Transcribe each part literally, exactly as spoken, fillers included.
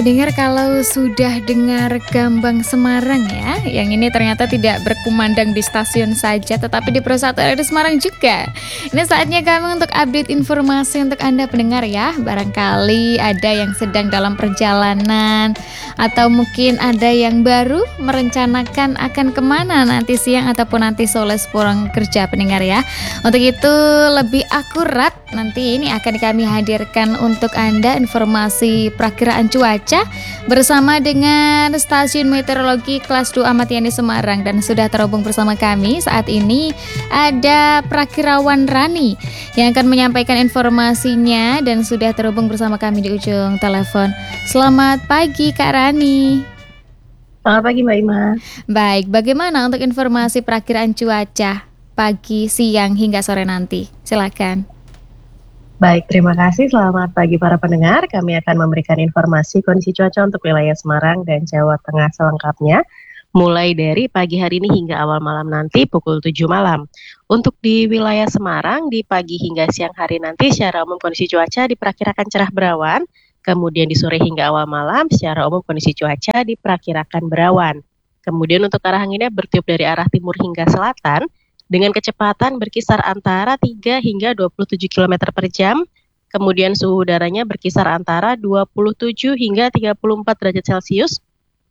Pendengar kalau sudah dengar Gambang Semarang ya, yang ini ternyata tidak berkumandang di stasiun saja tetapi di Persatu R R I Semarang juga. Ini saatnya kami untuk update informasi untuk Anda pendengar ya. Barangkali ada yang sedang dalam perjalanan atau mungkin ada yang baru merencanakan akan kemana nanti siang ataupun nanti sore pulang kerja pendengar ya. Untuk itu lebih akurat nanti ini akan kami hadirkan untuk Anda informasi perakiraan cuaca bersama dengan Stasiun Meteorologi Kelas dua Ahmad Yani Semarang. Dan sudah terhubung bersama kami saat ini ada Prakirawan Rani yang akan menyampaikan informasinya dan sudah terhubung bersama kami di ujung telepon. Selamat pagi Kak Rani. Selamat pagi Mbak Ima. Baik, bagaimana untuk informasi perakiraan cuaca pagi, siang hingga sore nanti? Silakan. Baik, terima kasih. Selamat pagi para pendengar. Kami akan memberikan informasi kondisi cuaca untuk wilayah Semarang dan Jawa Tengah selengkapnya, mulai dari pagi hari ini hingga awal malam nanti pukul tujuh malam. Untuk di wilayah Semarang, di pagi hingga siang hari nanti secara umum kondisi cuaca diperkirakan cerah berawan, kemudian di sore hingga awal malam secara umum kondisi cuaca diperkirakan berawan. Kemudian untuk arah anginnya bertiup dari arah timur hingga selatan, dengan kecepatan berkisar antara tiga hingga dua puluh tujuh kilometer per jam, kemudian suhu udaranya berkisar antara dua puluh tujuh hingga tiga puluh empat derajat Celcius,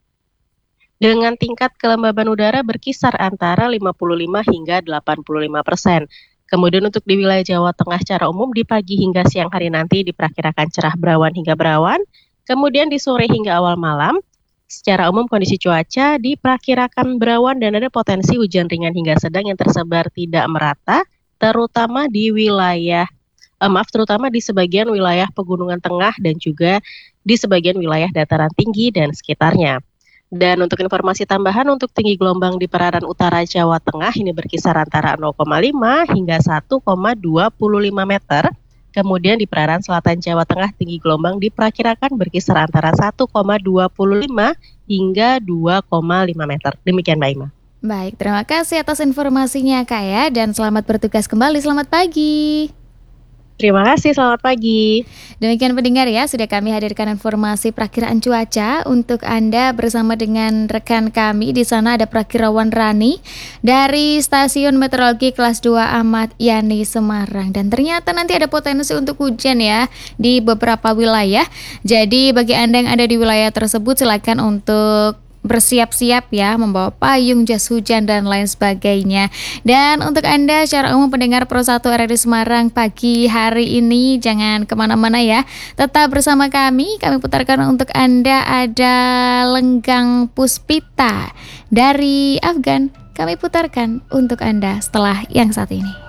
dengan tingkat kelembaban udara berkisar antara lima puluh lima hingga delapan puluh lima persen. Kemudian untuk di wilayah Jawa Tengah secara umum di pagi hingga siang hari nanti diperkirakan cerah berawan hingga berawan, kemudian di sore hingga awal malam, secara umum kondisi cuaca diperkirakan berawan dan ada potensi hujan ringan hingga sedang yang tersebar tidak merata, terutama di wilayah, eh, maaf, terutama di sebagian wilayah pegunungan tengah dan juga di sebagian wilayah dataran tinggi dan sekitarnya. Dan untuk informasi tambahan untuk tinggi gelombang di perairan utara Jawa Tengah ini berkisar antara nol koma lima hingga satu koma dua lima meter. Kemudian di perairan selatan Jawa Tengah tinggi gelombang diperkirakan berkisar antara satu koma dua lima hingga dua koma lima meter. Demikian Mbak Ima. Baik, terima kasih atas informasinya Kak ya, dan selamat bertugas kembali. Selamat pagi. Terima kasih, selamat pagi. Demikian pendengar ya, sudah kami hadirkan informasi perakiraan cuaca untuk Anda bersama dengan rekan kami. Di sana ada Prakirawan Rani dari Stasiun Meteorologi Kelas dua Ahmad Yani Semarang. Dan ternyata nanti ada potensi untuk hujan ya di beberapa wilayah. Jadi bagi Anda yang ada di wilayah tersebut silakan untuk bersiap-siap ya, membawa payung, jas hujan dan lain sebagainya. Dan untuk Anda secara umum pendengar Persatu R R I Semarang pagi hari ini jangan kemana-mana ya, tetap bersama kami. Kami putarkan untuk Anda ada Lenggang Puspita dari Afgan. Kami putarkan untuk Anda setelah yang saat ini.